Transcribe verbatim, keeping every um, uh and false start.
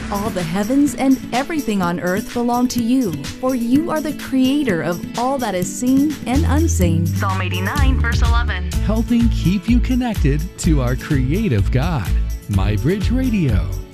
All the heavens and everything on earth belong to you, for you are the creator of all that is seen and unseen. Psalm eighty-nine, verse eleven. Helping keep you connected to our creative God. MyBridge Radio.